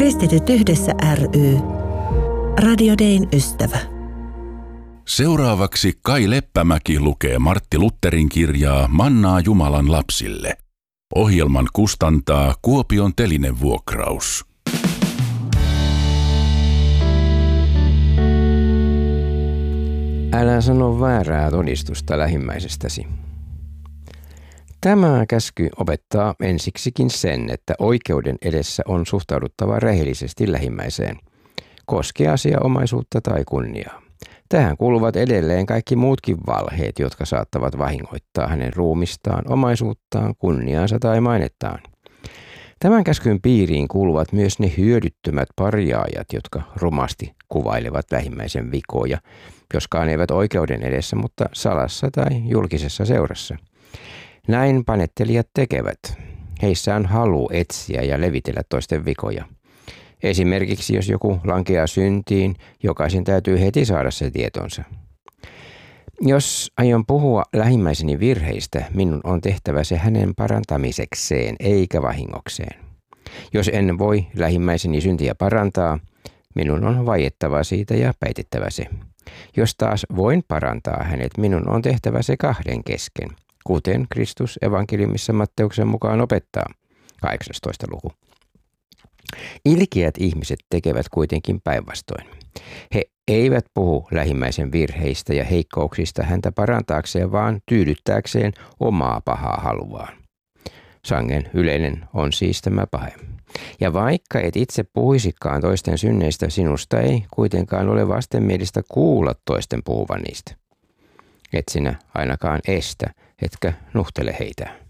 Kristityt yhdessä ry. Radio Dayn ystävä. Seuraavaksi Kai Leppämäki lukee Martti Lutherin kirjaa Mannaa Jumalan lapsille. Ohjelman kustantaa Kuopion Telinevuokraus. Älä sano väärää todistusta lähimmäisestäsi. Tämä käsky opettaa ensiksikin sen, että oikeuden edessä on suhtauduttava rehellisesti lähimmäiseen, koskee asia omaisuutta tai kunniaa. Tähän kuuluvat edelleen kaikki muutkin valheet, jotka saattavat vahingoittaa hänen ruumistaan, omaisuuttaan, kunniaansa tai mainettaan. Tämän käskyn piiriin kuuluvat myös ne hyödyttömät parjaajat, jotka rumasti kuvailevat lähimmäisen vikoja, joskaan eivät oikeuden edessä, mutta salassa tai julkisessa seurassa. Näin panettelijat tekevät. Heissä on halu etsiä ja levitellä toisten vikoja. Esimerkiksi jos joku lankeaa syntiin, jokaisen täytyy heti saada se tietonsa. Jos aion puhua lähimmäiseni virheistä, minun on tehtävä se hänen parantamisekseen eikä vahingokseen. Jos en voi lähimmäiseni syntiä parantaa, minun on vaiettava siitä ja päitettävä se. Jos taas voin parantaa hänet, minun on tehtävä se kahden kesken, kuten Kristus evankeliumissa Matteuksen mukaan opettaa, 18. luku. Ilkeät ihmiset tekevät kuitenkin päinvastoin. He eivät puhu lähimmäisen virheistä ja heikkouksista häntä parantaakseen, vaan tyydyttääkseen omaa pahaa haluaan. Sangen yleinen on siis tämä pahe. Ja vaikka et itse puhuisikaan toisten synneistä, sinusta ei kuitenkaan ole vastenmielistä kuulla toisten puhuvan niistä. Et sinä ainakaan estä, etkä nuhtele heitä.